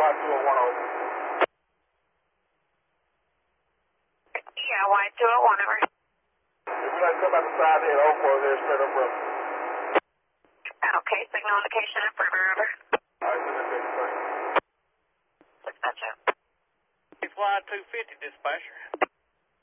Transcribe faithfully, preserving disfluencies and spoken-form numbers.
five two oh one over. Yeah, Y two oh one over. If you'd like to come out the side here, oh four, there's straight up road. Okay, signal indication affirmative, over. All right, send that back to Dispatcher. It's Y two fifty, dispatcher.